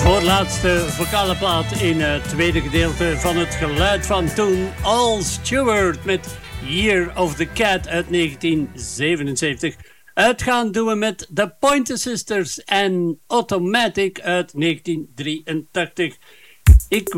Voorlaatste vocale plaat in het tweede gedeelte van het geluid van toen. Al Stewart met Year of the Cat uit 1977. Uitgaan doen we met The Pointer Sisters en Automatic uit 1983. Ik